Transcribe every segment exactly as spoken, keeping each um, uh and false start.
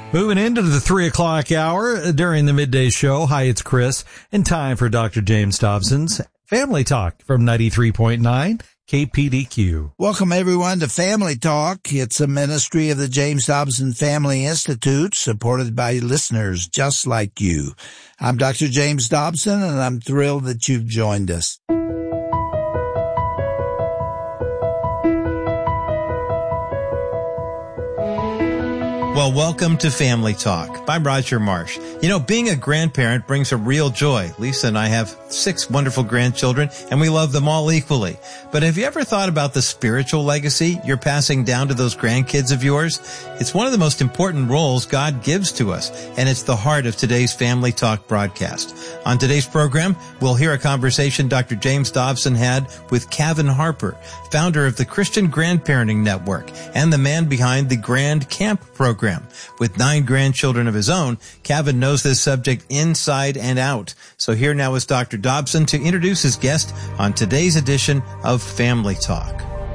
Moving into the three o'clock hour during the midday show. Hi, it's Chris, and time for Doctor James Dobson's Family Talk from ninety-three point nine K P D Q. Welcome, everyone, to Family Talk. It's a ministry of the James Dobson Family Institute, supported by listeners just like you. I'm Doctor James Dobson, and I'm thrilled that you've joined us. Well, welcome to Family Talk. I'm Roger Marsh. You know, being a grandparent brings a real joy. Lisa and I have six wonderful grandchildren, and we love them all equally. But have you ever thought about the spiritual legacy you're passing down to those grandkids of yours? It's one of the most important roles God gives to us, and it's the heart of today's Family Talk broadcast. On today's program, we'll hear a conversation Doctor James Dobson had with Kevin Harper, founder of the Christian Grandparenting Network and the man behind the Grand Camp program. With nine grandchildren of his own, Kevin knows this subject inside and out. So here now is Doctor Dobson to introduce his guest on today's edition of Family Talk.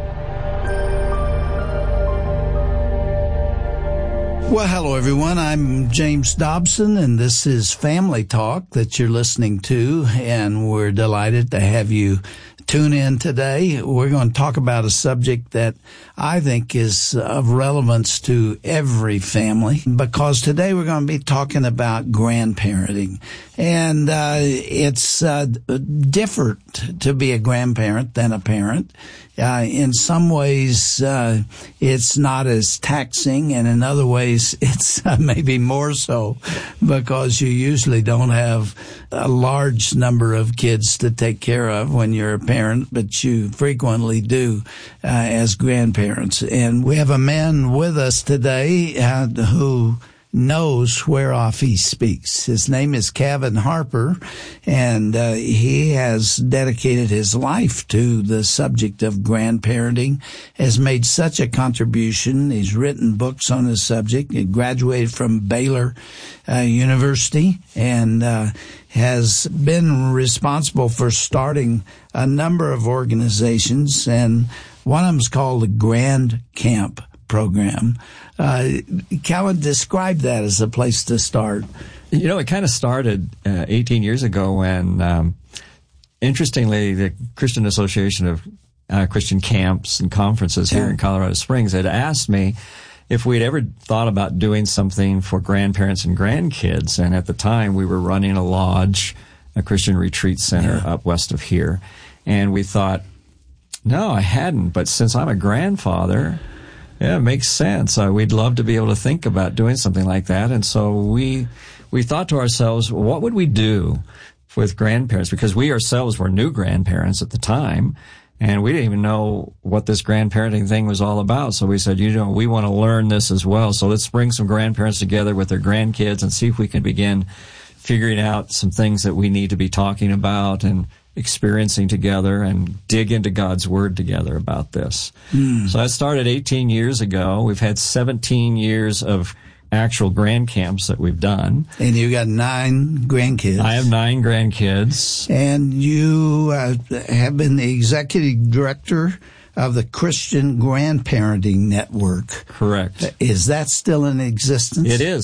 Well, hello, everyone. I'm James Dobson, and this is Family Talk that you're listening to, and we're delighted to have you tune in today. We're going to talk about a subject that I think is of relevance to every family, because today we're going to be talking about grandparenting. And uh, it's uh, different to be a grandparent than a parent. Uh, in some ways, uh, it's not as taxing, and in other ways, it's uh, maybe more so, because you usually don't have a large number of kids to take care of when you're a parent, but you frequently do uh, as grandparents. And we have a man with us today uh, who knows whereof he speaks. His name is Kevin Harper, and uh, he has dedicated his life to the subject of grandparenting, has made such a contribution. He's written books on the subject. He graduated from Baylor uh, University and uh, has been responsible for starting a number of organizations, and one of them is called the Grand Camp program. Uh, Kevin, describe that as a place to start. You know, it kind of started uh, eighteen years ago when, um, interestingly, the Christian Association of uh, Christian Camps and Conferences here yeah. in Colorado Springs had asked me if we'd ever thought about doing something for grandparents and grandkids. And at the time, we were running a lodge, a Christian retreat center yeah. up west of here. And we thought, no, I hadn't. But since I'm a grandfather, yeah, it makes sense. Uh, we'd love to be able to think about doing something like that. And so we we thought to ourselves, what would we do with grandparents? Because we ourselves were new grandparents at the time, and we didn't even know what this grandparenting thing was all about. So we said, you know, we want to learn this as well. So let's bring some grandparents together with their grandkids and see if we can begin figuring out some things that we need to be talking about and experiencing together and dig into God's Word together about this. Mm. So that started eighteen years ago. We've had seventeen years of actual grand camps that we've done. And you got nine grandkids. I have nine grandkids. And you uh, have been the executive director of the Christian Grandparenting Network. Correct. Is that still in existence? It is.